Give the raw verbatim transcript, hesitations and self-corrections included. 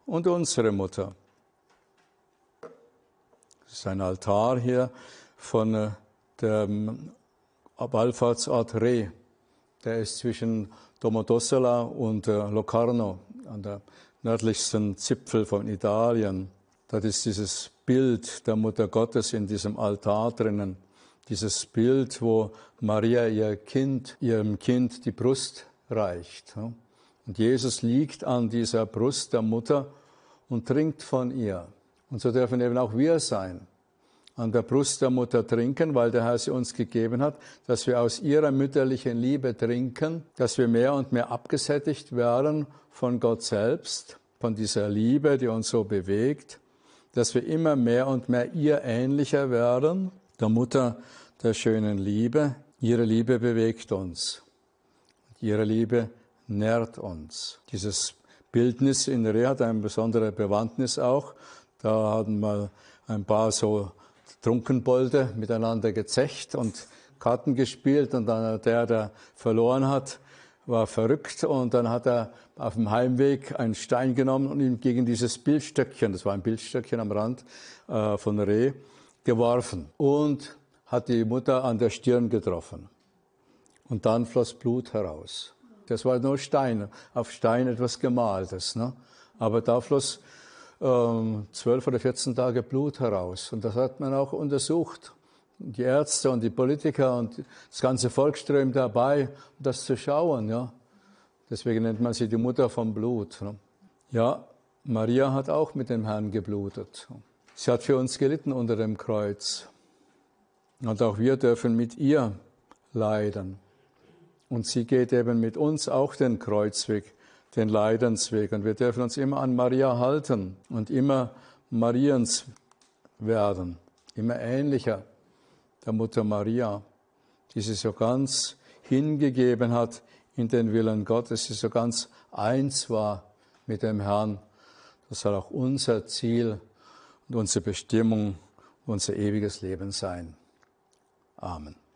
und unsere Mutter. Das ist ein Altar hier von dem Wallfahrtsort Re. Der ist zwischen Domodossola und Locarno, an der nördlichsten Zipfel von Italien. Dort ist dieses Bild der Mutter Gottes in diesem Altar drinnen. Dieses Bild, wo Maria ihr Kind, ihrem Kind die Brust reicht. Und Jesus liegt an dieser Brust der Mutter und trinkt von ihr. Und so dürfen eben auch wir sein, an der Brust der Mutter trinken, weil der Herr sie uns gegeben hat, dass wir aus ihrer mütterlichen Liebe trinken, dass wir mehr und mehr abgesättigt werden von Gott selbst, von dieser Liebe, die uns so bewegt, dass wir immer mehr und mehr ihr ähnlicher werden, der Mutter der schönen Liebe. Ihre Liebe bewegt uns. Ihre Liebe nährt uns. Dieses Bildnis in Re hat eine besondere Bewandtnis auch. Da hatten mal ein paar so Trunkenbolde miteinander gezecht und Karten gespielt und dann der, der verloren hat, war verrückt und dann hat er auf dem Heimweg einen Stein genommen und ihn gegen dieses Bildstöckchen, das war ein Bildstöckchen am Rand äh, von Re, geworfen und hat die Mutter an der Stirn getroffen. Und dann floss Blut heraus. Das war nur Stein, auf Stein etwas Gemaltes, ne? Aber da floss ähm, zwölf oder vierzehn Tage Blut heraus. Und das hat man auch untersucht. Die Ärzte und die Politiker und das ganze Volk strömt dabei, um das zu schauen. Ja? Deswegen nennt man sie die Mutter vom Blut. Ne? Ja, Maria hat auch mit dem Herrn geblutet. Sie hat für uns gelitten unter dem Kreuz. Und auch wir dürfen mit ihr leiden. Und sie geht eben mit uns auch den Kreuzweg, den Leidensweg. Und wir dürfen uns immer an Maria halten und immer Mariens werden, immer ähnlicher der Mutter Maria, die sich so ganz hingegeben hat in den Willen Gottes, die so ganz eins war mit dem Herrn. Das soll auch unser Ziel und unsere Bestimmung, unser ewiges Leben sein. Amen.